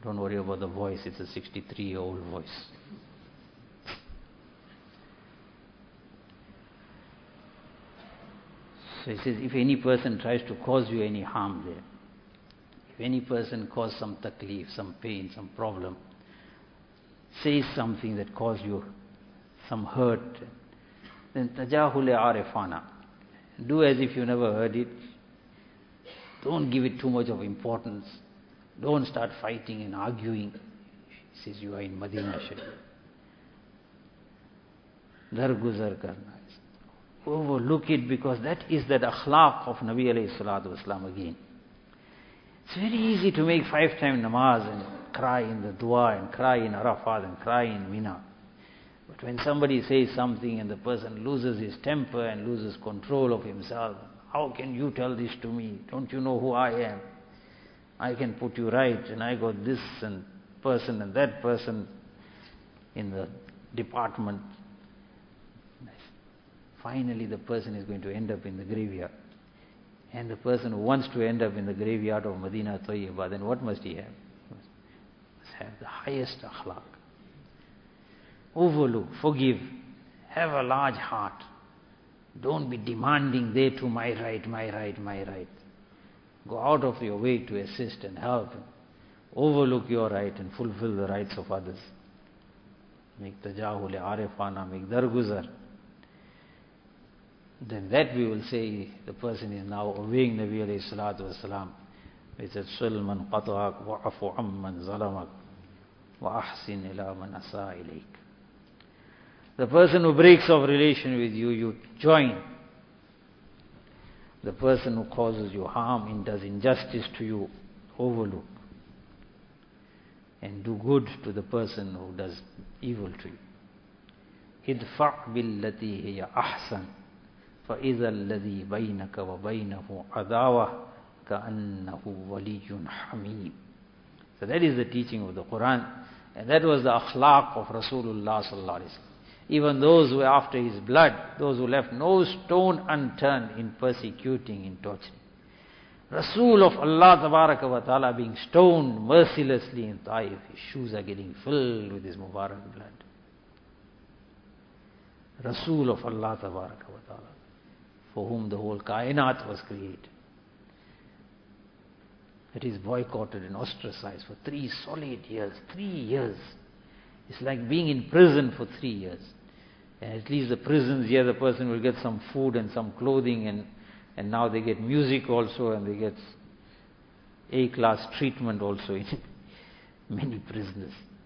Don't worry about the voice, it's a 63-year-old voice. So he says, if any person tries to cause you any harm there, if any person causes some taklif, some pain, some problem, says something that caused you some hurt, then tajahul arifana. Do as if you never heard it. Don't give it too much of importance. Don't start fighting and arguing. He says, you are in Madinah Sharif. Darguzar karna. Overlook it, because that is that akhlaq of Nabi alayhi salatu wasalam again. It's very easy to make 5-time namaz and cry in the dua and cry in Arafat and cry in Mina. But when somebody says something and the person loses his temper and loses control of himself, how can you tell this to me? Don't you know who I am? I can put you right, and I got this and person and that person in the department. Finally the person is going to end up in the graveyard. And the person who wants to end up in the graveyard of Madinah Tayyibah, then what must he have? He must have the highest akhlaq. Overlook, forgive, have a large heart. Don't be demanding they to my right, my right, my right. Go out of your way to assist and help. Overlook your right and fulfill the rights of others. Make tajahul arifana, make darguzar. Then that we will say the person is now obeying Nabi alayhi salatu wasalam. It says, Sulman qata'ak wa'afu amman zalamak wa ahsin ila man asa ilayk. The person who breaks off relation with you, you join. The person who causes you harm and does injustice to you, overlook. And do good to the person who does evil to you. Idfa' billati hiya ahsan. فَإِذَا الَّذِي بَيْنَكَ وَبَيْنَهُ عَدَاوَةٌ كَأَنَّهُ وَلِيٌّ حَمِيمٌ. So that is the teaching of the Quran, and that was the akhlaq of Rasulullah sallallahu alaihi wasallam. Even those who were after his blood, those who left no stone unturned in persecuting, in torturing. Rasul of Allah tabaraka wa ta'ala being stoned mercilessly in Taif, his shoes are getting filled with his Mubarak blood. Rasul of Allah tabaraka wa ta'ala, for whom the whole kainat was created. It is boycotted and ostracized for 3 solid years. 3 years. It's like being in prison for 3 years. And at least the prisons here, the person will get some food and some clothing, and now they get music also, and they get A-class treatment also in many prisoners.